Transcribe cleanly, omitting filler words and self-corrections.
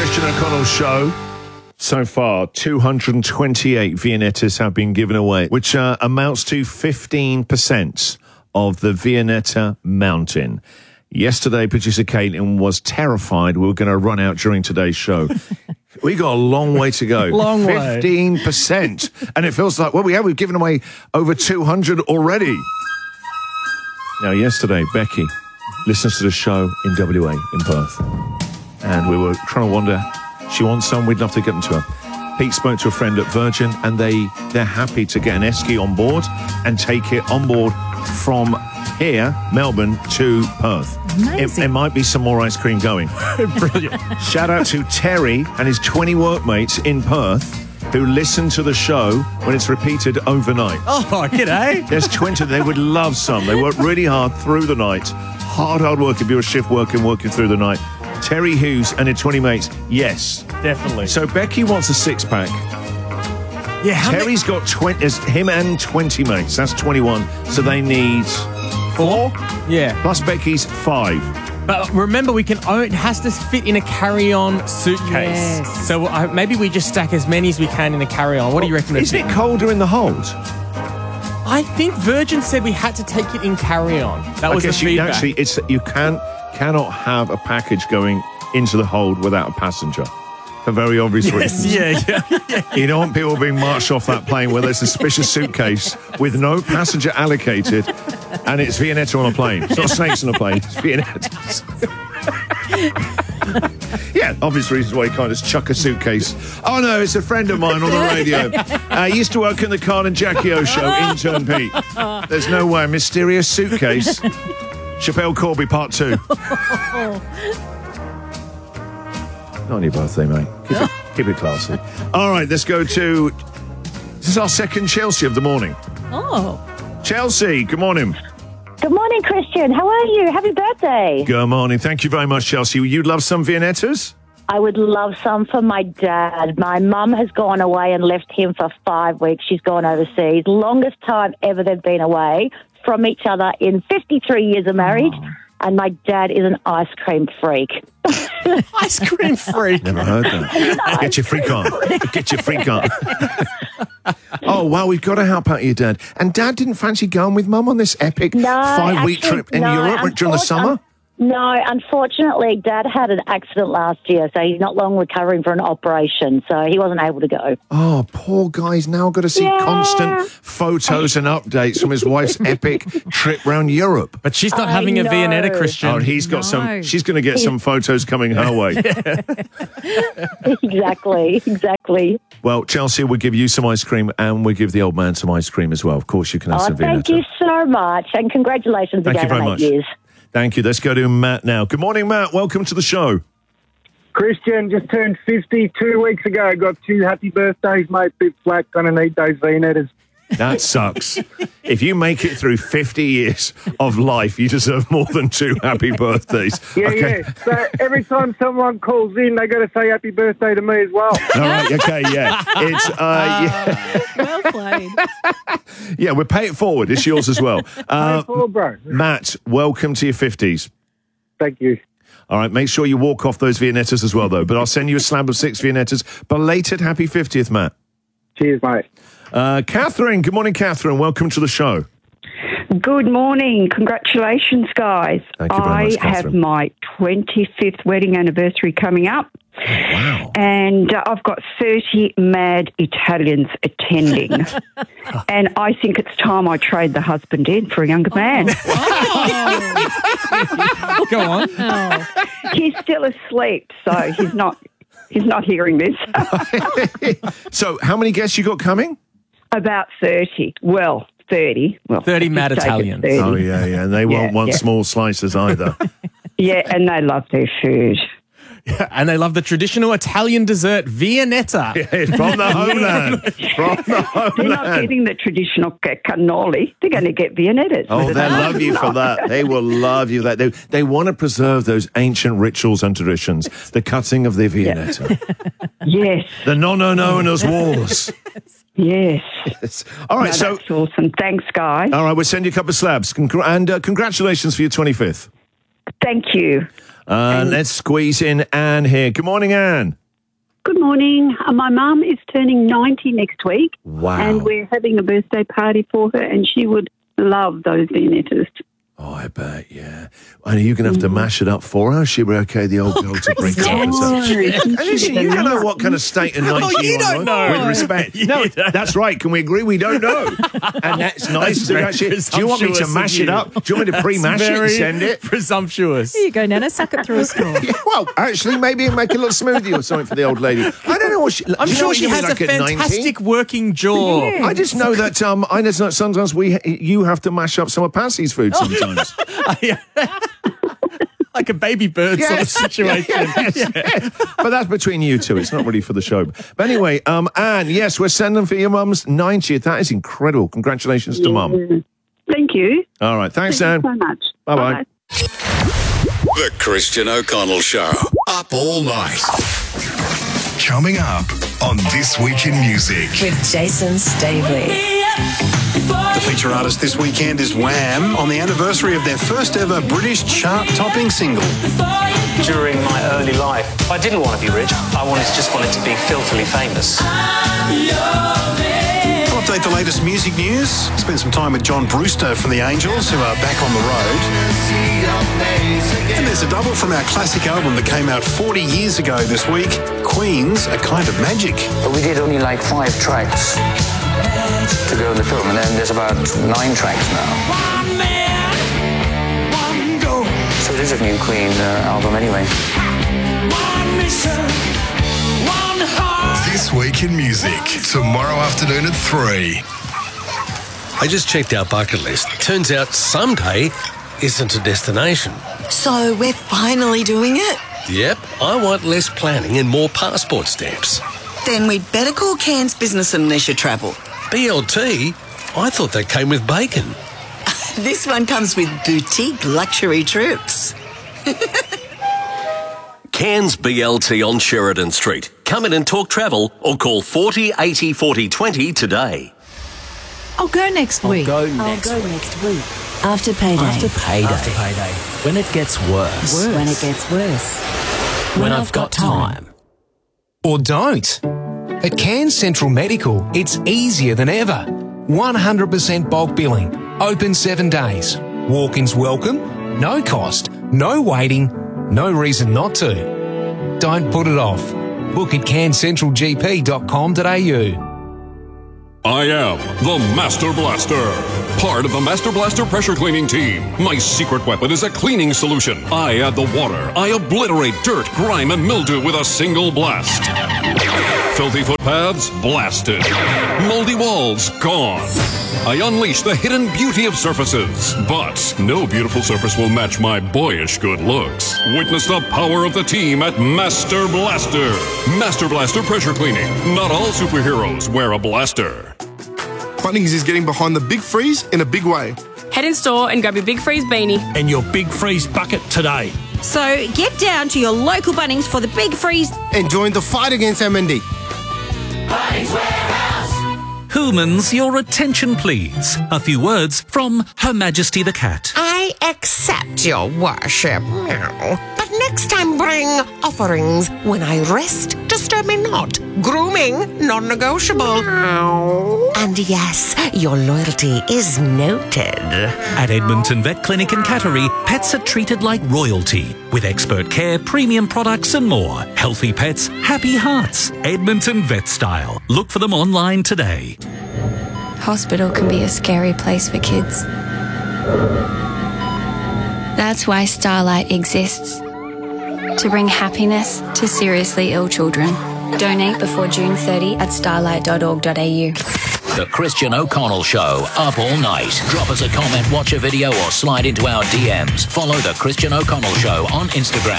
Christian O'Connell Show. So far, 228 Viennettas have been given away, which amounts to 15% of the Viennetta Mountain. Yesterday, producer Caitlin was terrified we were going to run out during today's show. We got a long way to go. 15%. And it feels like, well, we've given away over 200 already. Now, yesterday, Becky listens to the show in WA, in Perth. And we were trying to wonder, she wants some, we'd love to get them to her. Pete spoke to a friend at Virgin, and they're happy to get an esky on board and take it on board from here, Melbourne, to Perth. It might be some more ice cream going. Brilliant. Shout out to Terry and his 20 workmates in Perth who listen to the show when it's repeated overnight. Oh, g'day. There's 20. They would love some. They work really hard through the night. Hard work if you're a shift working through the night. Terry Hughes and his 20 mates, yes. Definitely. So Becky wants a six-pack. Yeah, Terry's got 20, him and 20 mates. That's 21. So they need 4? Yeah. Plus Becky's 5. But remember, it has to fit in a carry-on suitcase. Yes. So maybe we just stack as many as we can in a carry-on. What do you reckon? Isn't it colder in the hold? I think Virgin said we had to take it in carry-on. That was the feedback. You cannot have a package going into the hold without a passenger. For very obvious reasons. Yeah. You don't want people being marched off that plane with a suspicious suitcase with no passenger allocated, and it's Viennetta on a plane. It's not snakes on a plane, it's Viennettas. Yeah, obvious reasons why you can't just chuck a suitcase. Oh no, it's a friend of mine on the radio. He used to work in the Carl and Jackie O show, intern Pete. There's no way, mysterious suitcase. Chappelle Corby Part 2. Not on your birthday, mate. Keep it classy. All right, let's go to... This is our second Chelsea of the morning. Oh. Chelsea, good morning. Good morning, Christian. How are you? Happy birthday. Good morning. Thank you very much, Chelsea. You'd love some Viennettas? I would love some for my dad. My mum has gone away and left him for 5 weeks. She's gone overseas. Longest time ever they've been away from each other in 53 years of marriage. Oh. And my dad is an ice cream freak. Ice cream freak? Never heard that. Get your freak on. Get your freak on. Oh, wow, we've got to help out your dad. And Dad didn't fancy going with Mum on this epic 5-week trip in Europe during the summer? No, unfortunately, Dad had an accident last year, so he's not long recovering from an operation, so he wasn't able to go. Oh, poor guy's now got to see constant photos and updates from his wife's epic trip round Europe. But she's not having a Viennetta, Christian. Oh, he's got some. She's going to get some photos coming her way. Exactly. Well, Chelsea, we'll give you some ice cream and we'll give the old man some ice cream as well. Of course, you can have some Viennetta. Thank you so much, and congratulations again on 8 years. Thank you. Let's go to Matt now. Good morning, Matt. Welcome to the show. Christian, just turned 50 2 weeks ago. Got 2 happy birthdays, mate. Bit flat. Gonna need those Viennettas. That sucks. If you make it through 50 years of life, you deserve more than 2 happy birthdays. Yeah. So every time someone calls in, they got to say happy birthday to me as well. All right. Okay. Yeah. It's well played. Yeah, we'll pay it forward. It's yours as well. Pay it forward, bro. Matt, welcome to your 50s. Thank you. All right, make sure you walk off those Viennettas as well, though. But I'll send you a slab of 6 Viennettas. Belated happy 50th, Matt. Cheers, mate. Catherine, good morning, Catherine. Welcome to the show. Good morning. Congratulations, guys. Thank you very much, I have my 25th wedding anniversary coming up. Wow. And I've got 30 mad Italians attending. And I think it's time I trade the husband in for a younger man. Go on. Oh. He's still asleep, so he's not hearing this. So how many guests you got coming? About 30. Well, 30. Well, 30 mad Italians. 30. Oh, yeah. And they won't want small slices either. Yeah, and they love their food. Yeah, and they love the traditional Italian dessert, Viennetta. Yeah, from the homeland. They're not getting the traditional cannoli. They're going to get Viennettas. Oh, they'll love you for that. They will love you. They want to preserve those ancient rituals and traditions. The cutting of the Viennetta. Yes. The non-owners wars. Yes. All right, no, that's awesome. Thanks, guys. All right, we'll send you a couple of slabs. And congratulations for your 25th. Thank you. Let's squeeze in Anne here. Good morning, Anne. Good morning. My mum is turning 90 next week. Wow. And we're having a birthday party for her, and she would love those Viennettas. Oh, I bet, yeah. And are you going to have to mash it up for her? She would okay the old girl to bring it up. And listen, you don't know what kind of state of 90 you don't know. With respect. No, that's right. Can we agree we don't know? And that's nice. Very Do you want me to presumptuous mash of it you. up? Do you want me to pre-mash it and Very send it? presumptuous. Here you go, Nana. Suck it through a straw. Yeah, well, actually, maybe make a little smoothie or something for the old lady. I don't know what she... I'm sure she has a fantastic working jaw. I just know that I just know sometimes you have to mash up some of Patsy's food sometimes. Like a baby bird sort of situation. Yes. But that's between you two. It's not really for the show. But anyway, Anne, yes, we're sending for your mum's 90th. That is incredible. Congratulations to mum. Thank you. All right. Thanks, Thank Anne. you so much. Bye-bye. The Christian O'Connell Show. Up all night. Coming up on This Week in Music. With Jason Staveley. The feature artist this weekend is Wham! On the anniversary of their first ever British chart-topping single. During my early life, I didn't want to be rich. I just wanted to be filthily famous. I'll update the latest music news. Spend some time with John Brewster from the Angels, who are back on the road. And there's a double from our classic album that came out 40 years ago this week, Queen's A Kind of Magic. But we did only like 5 tracks to go in the film, and then there's about 9 tracks now. So it is a new Queen album anyway. This Week in Music, tomorrow afternoon at 3. I just checked our bucket list. Turns out someday isn't a destination. So we're finally doing it? Yep, I want less planning and more passport stamps. Then we'd better call Cairns Business and Leisure Travel. BLT? I thought that came with bacon. This one comes with boutique luxury trips. Cairns BLT on Sheridan Street. Come in and talk travel or call 40 80 40 20 today. I'll go next week. I'll go next week. After payday. After payday. When it gets worse. When it gets worse. When I've got time. Or don't. At Cairns Central Medical, it's easier than ever. 100% bulk billing. Open 7 days. Walk-ins welcome. No cost. No waiting. No reason not to. Don't put it off. Book at cairnscentralgp.com.au. I am the Master Blaster, part of the Master Blaster pressure cleaning team. My secret weapon is a cleaning solution. I add the water. I obliterate dirt, grime, and mildew with a single blast. Filthy footpaths blasted. Moldy walls gone. I unleash the hidden beauty of surfaces. But no beautiful surface will match my boyish good looks. Witness the power of the team at Master Blaster. Master Blaster pressure cleaning. Not all superheroes wear a blaster. Bunnings is getting behind the Big Freeze in a big way. Head in store and grab your Big Freeze beanie. And your Big Freeze bucket today. So get down to your local Bunnings for the Big Freeze. And join the fight against MND. Bunnings Warehouse. Hillmans, your attention please. A few words from Her Majesty the Cat. I accept your worship, meow. But next time bring offerings. When I rest, disturb me not. Grooming, non-negotiable. Meow. And yes, your loyalty is noted. At Edmonton Vet Clinic and Cattery, pets are treated like royalty. With expert care, premium products and more. Healthy pets, happy hearts. Edmonton Vet Style. Look for them online today. Hospital can be a scary place for kids. That's why Starlight exists. To bring happiness to seriously ill children. Donate before June 30 at starlight.org.au. The Christian O'Connell Show, up all night. Drop us a comment, watch a video, or slide into our DMs. Follow The Christian O'Connell Show on Instagram.